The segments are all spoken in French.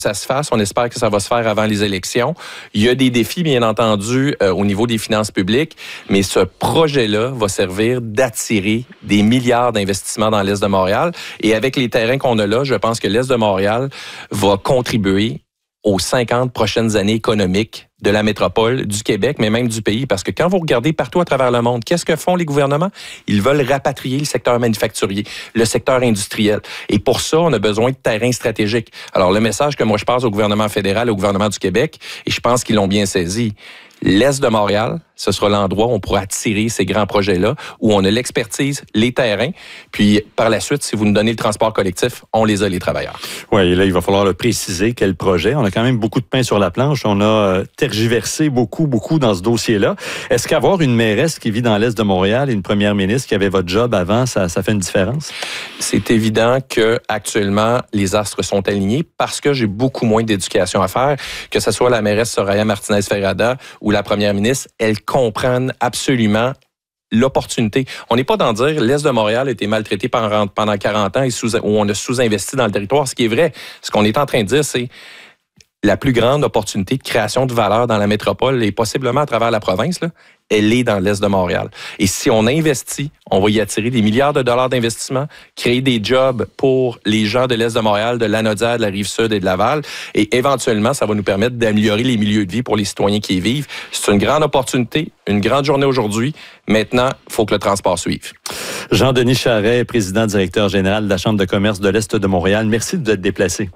ça se fasse. On espère que ça va se faire avant les élections. Il y a des défis, bien entendu, au niveau des finances publiques, mais ce projet-là va servir d'attirer des milliards d'investissements dans l'Est de Montréal. Et avec les terrains qu'on a là, je pense que l'Est de Montréal va contribuer aux 50 prochaines années économiques de la métropole, du Québec, mais même du pays. Parce que quand vous regardez partout à travers le monde, qu'est-ce que font les gouvernements? Ils veulent rapatrier le secteur manufacturier, le secteur industriel. Et pour ça, on a besoin de terrains stratégiques. Alors, le message que moi je passe au gouvernement fédéral, au gouvernement du Québec, et je pense qu'ils l'ont bien saisi, l'Est de Montréal, ce sera l'endroit où on pourra attirer ces grands projets-là, où on a l'expertise, les terrains. Puis, par la suite, si vous nous donnez le transport collectif, on les a, les travailleurs. Oui, et là, il va falloir le préciser, quel projet. On a quand même beaucoup de pain sur la planche. On a tergiversé beaucoup dans ce dossier-là. Est-ce qu'avoir une mairesse qui vit dans l'Est de Montréal et une première ministre qui avait votre job avant, ça fait une différence? C'est évident que actuellement les astres sont alignés parce que j'ai beaucoup moins d'éducation à faire, que ce soit la mairesse Soraya Martinez-Ferrada ou la première ministre, elles comprennent absolument l'opportunité. On n'est pas dans dire l'Est de Montréal a été maltraité pendant 40 ans et où on a sous-investi dans le territoire. Ce qui est vrai, ce qu'on est en train de dire, c'est la plus grande opportunité de création de valeur dans la métropole et possiblement à travers la province, là, elle est dans l'Est de Montréal. Et si on investit, on va y attirer des milliards de dollars d'investissement, créer des jobs pour les gens de l'Est de Montréal, de Lanaudière, de la Rive-Sud et de Laval. Et éventuellement, ça va nous permettre d'améliorer les milieux de vie pour les citoyens qui y vivent. C'est une grande opportunité, une grande journée aujourd'hui. Maintenant, il faut que le transport suive. Jean-Denis Charret, président directeur général de la Chambre de commerce de l'Est de Montréal. Merci de vous être déplacé.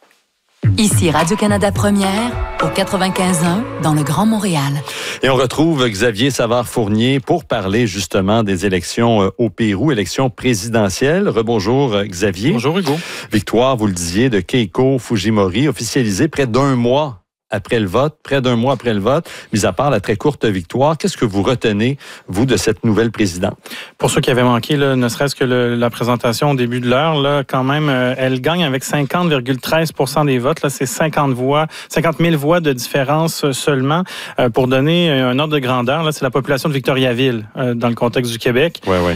Ici Radio-Canada Première, au 95.1, dans le Grand Montréal. Et on retrouve Xavier Savard-Fournier pour parler justement des élections au Pérou, élections présidentielles. Rebonjour Xavier. Bonjour Hugo. Victoire, vous le disiez, de Keiko Fujimori, officialisée près d'un mois après le vote, mis à part la très courte victoire. Qu'est-ce que vous retenez, vous, de cette nouvelle présidente? Pour ceux qui avaient manqué, là, ne serait-ce que la présentation au début de l'heure, là, quand même, elle gagne avec 50,13% des votes. Là, c'est 50 000 voix de différence seulement. Pour donner un ordre de grandeur, là, c'est la population de Victoriaville dans le contexte du Québec. Ouais.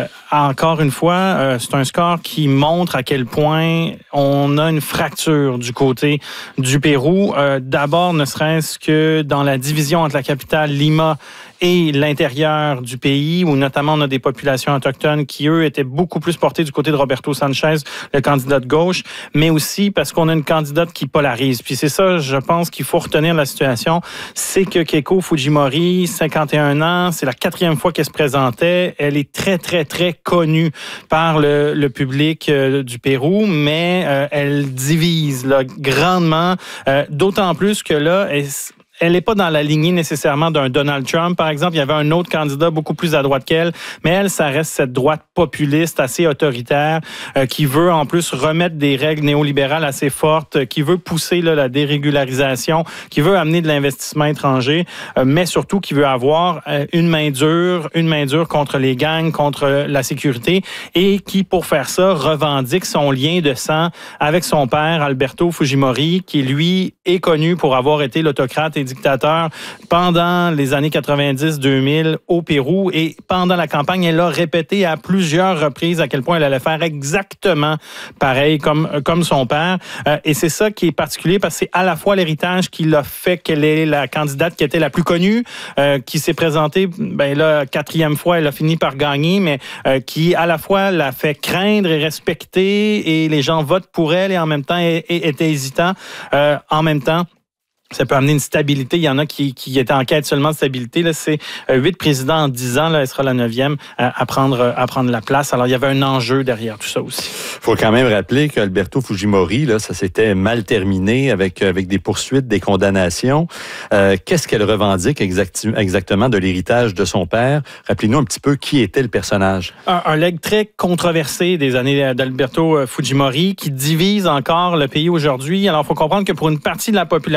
Encore une fois, c'est un score qui montre à quel point on a une fracture du côté du Pérou. D'abord, ne serait-ce que dans la division entre la capitale Lima et l'intérieur du pays, où notamment on a des populations autochtones qui, eux, étaient beaucoup plus portées du côté de Roberto Sanchez, le candidat de gauche, mais aussi parce qu'on a une candidate qui polarise. Puis c'est ça, je pense qu'il faut retenir la situation, c'est que Keiko Fujimori, 51 ans, c'est la 4e fois qu'elle se présentait. Elle est très, très, très connue par le public du Pérou, mais elle divise là, grandement, d'autant plus que là, elle n'est pas dans la lignée nécessairement d'un Donald Trump, par exemple. Il y avait un autre candidat beaucoup plus à droite qu'elle, mais elle, ça reste cette droite populiste, assez autoritaire, qui veut en plus remettre des règles néolibérales assez fortes, qui veut pousser là, la dérégularisation, qui veut amener de l'investissement étranger, mais surtout qui veut avoir une main dure contre les gangs, contre la sécurité, et qui, pour faire ça, revendique son lien de sang avec son père, Alberto Fujimori, qui, lui, est connu pour avoir été l'autocrate et dictateur pendant les années 90-2000 au Pérou. Et pendant la campagne, elle a répété à plusieurs reprises à quel point elle allait faire exactement pareil comme son père. Et c'est ça qui est particulier parce que c'est à la fois l'héritage qui l'a fait qu'elle est la candidate qui était la plus connue, qui s'est présentée, ben là, 4e fois, elle a fini par gagner, mais qui à la fois l'a fait craindre et respecter et les gens votent pour elle et en même temps étaient hésitants. En même temps, ça peut amener une stabilité. Il y en a qui étaient en quête seulement de stabilité. Là, c'est 8 présidents en 10 ans. Là, elle sera la 9e à prendre la place. Alors, il y avait un enjeu derrière tout ça aussi. Il faut quand même rappeler qu'Alberto Fujimori, là, ça s'était mal terminé avec des poursuites, des condamnations. Qu'est-ce qu'elle revendique exactement de l'héritage de son père? Rappelez-nous un petit peu qui était le personnage. Un legs très controversé des années d'Alberto Fujimori qui divise encore le pays aujourd'hui. Alors, il faut comprendre que pour une partie de la population,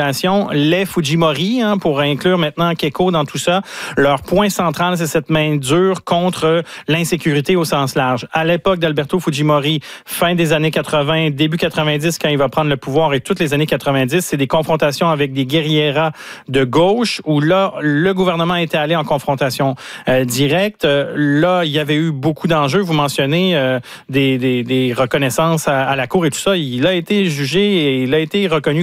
sont les Fujimori, pour inclure maintenant Keiko dans tout ça. Leur point central, c'est cette main dure contre l'insécurité au sens large. À l'époque d'Alberto Fujimori, fin des années 80, début 90, quand il va prendre le pouvoir, et toutes les années 90, c'est des confrontations avec des guerrieras de gauche, où là, le gouvernement était allé en confrontation directe. Là, il y avait eu beaucoup d'enjeux. Vous mentionnez des reconnaissances à la Cour et tout ça. Il a été jugé et il a été reconnu